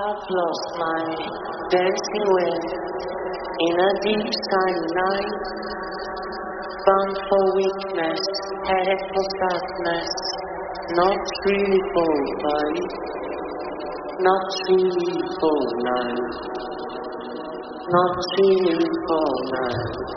I've lost my dancing wind in a deep silent night, bound for weakness, headed for darkness, not really for fight, not really for night, not really for night.